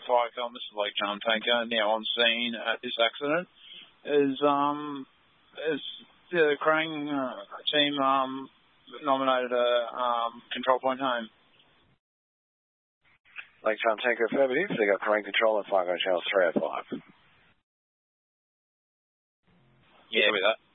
Fire Car, Mr. Lake Charm Tanker, now on scene at this accident. Is the Crane team nominated a control point home? Lake Charm Tanker affirmative. They got Crane control and Fire Car channel 305. Yeah, with that.